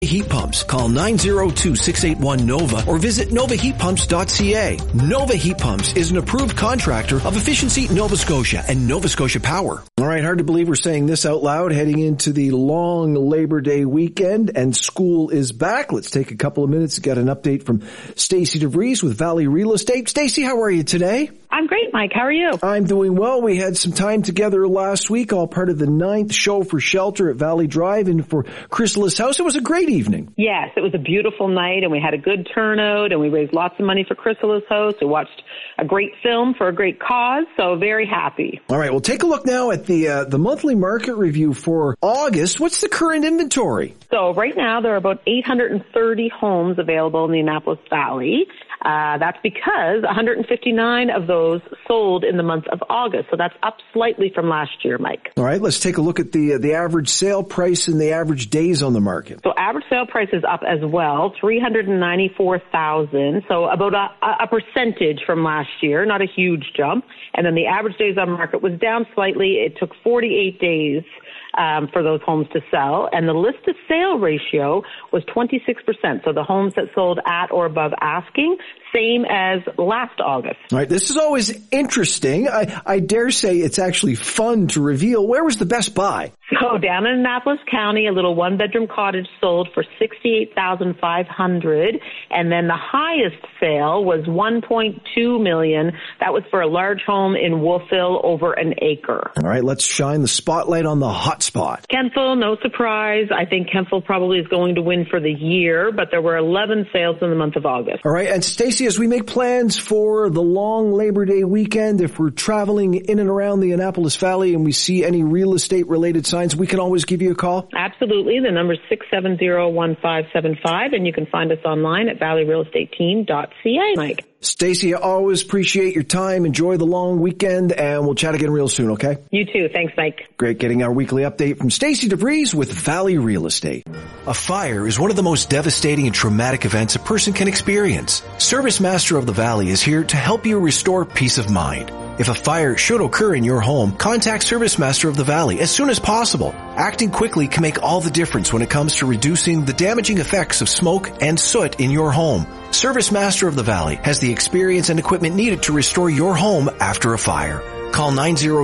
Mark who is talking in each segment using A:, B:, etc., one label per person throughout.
A: Heat pumps. Call 902-681-NOVA or visit novaheatpumps.ca. Nova Heat Pumps is an approved contractor of Efficiency Nova Scotia and Nova Scotia Power. All right, hard to believe we're saying this out loud heading into the long Labor Day weekend and school is back. Let's take a couple of minutes to get an update from Stacey DeVries with Valley Real Estate. Stacey, how are you today?
B: I'm great, Mike. How are you?
A: I'm doing well. We had some time together last week, all part of the 9th Show for Shelter at Valley Drive and for Chrysalis House. It was a great evening.
B: Yes, it was a beautiful night, and we had a good turnout, and we raised lots of money for Chrysalis House. We watched a great film for a great cause, so very happy.
A: All right, well, take a look now at the monthly market review for August. What's the current inventory?
B: So right now, there are about 830 homes available in the Annapolis Valley. That's because 159 of those sold in the month of August. So that's up slightly from last year, Mike.
A: All right, let's take a look at the average sale price and the average days on the market.
B: So average sale price is up as well, $394,000. So about a percentage from last year, not a huge jump. And then the average days on market was down slightly. It took 48 days for those homes to sell, and the list to sale ratio was 26%. So the homes that sold at or above asking, same as last August.
A: All right, this is always interesting. I dare say it's actually fun to reveal. Where was the best buy?
B: So down in Annapolis County, a little one-bedroom cottage sold for $68,500, and then the highest sale was $1.2 million. That was for a large home in Wolfville over an acre.
A: All right, let's shine the spotlight on the hot spot.
B: Kentville, no surprise. I think Kentville probably is going to win for the year, but there were 11 sales in the month of August.
A: All right, and Stacey, as we make plans for the long Labor Day weekend, if we're traveling in and around the Annapolis Valley and we see any real estate-related signs, we can always give you a call?
B: Absolutely. The number is 670-1575, and you can find us online at valleyrealestateteam.ca, Mike.
A: Stacey, I always appreciate your time. Enjoy the long weekend, and we'll chat again real soon, okay?
B: You too. Thanks, Mike.
A: Great getting our weekly update from Stacey DeVries with Valley Real Estate. A fire is one of the most devastating and traumatic events a person can experience. Service Master of the Valley is here to help you restore peace of mind. If a fire should occur in your home, contact Service Master of the Valley as soon as possible. Acting quickly can make all the difference when it comes to reducing the damaging effects of smoke and soot in your home. Service Master of the Valley has the experience and equipment needed to restore your home after a fire. Call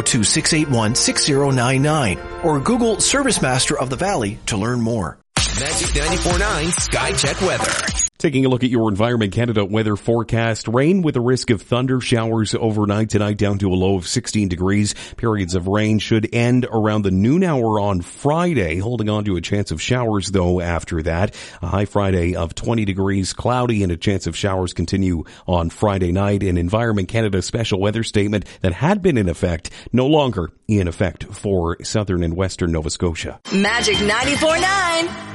A: 902-681-6099 or Google Service Master of the Valley to learn more.
C: Magic 94.9 Sky Check Weather.
D: Taking a look at your Environment Canada weather forecast. Rain with a risk of thunder showers overnight tonight down to a low of 16 degrees. Periods of rain should end around the noon hour on Friday, holding on to a chance of showers though after that. A high Friday of 20 degrees, cloudy, and a chance of showers continue on Friday night. An Environment Canada special weather statement that had been in effect, no longer in effect for southern and western Nova Scotia.
E: Magic 94.9.